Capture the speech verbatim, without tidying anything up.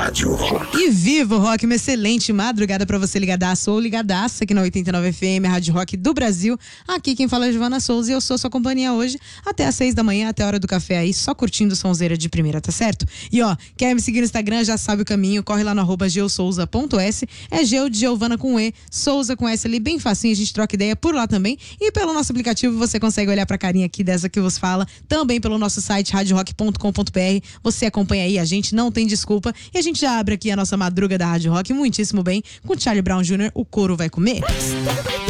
Rádio Rock. E viva o rock, uma excelente madrugada pra você ligadaço ou ligadaça aqui na oitenta e nove F M, a Rádio Rock do Brasil. Aqui quem fala é Giovana Souza e eu sou sua companhia hoje até às seis da manhã, até a hora do café aí, só curtindo sonzeira de primeira, tá certo? E ó, quer me seguir no Instagram, já sabe o caminho, corre lá no arroba geosouza ponto s, é Geo de Giovana com E, Souza com S ali, bem facinho, a gente troca ideia por lá também. E pelo nosso aplicativo você consegue olhar pra carinha aqui dessa que vos fala, também pelo nosso site rádio rock ponto com ponto b r. Você acompanha aí a gente, não tem desculpa. E a gente já abre aqui a nossa madruga da Rádio Rock muitíssimo bem com Charlie Brown júnior, o couro vai comer.